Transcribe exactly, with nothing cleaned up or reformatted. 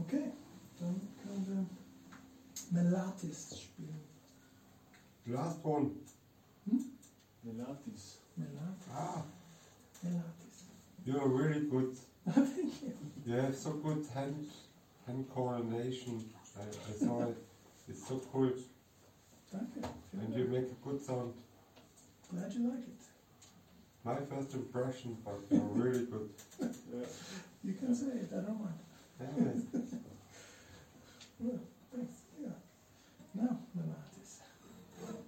Okay, dann können wir Melatis spielen. Last one. Hm? Melatis. Melatis. Ah, Melatis. you're really good. Thank you. You have so good hand, hand coordination. I, I saw it. It's so cool. Danke. And you make a good sound. Glad you like it. My first impression, but you're really good. Ja. You can say it, I don't mind. Yeah,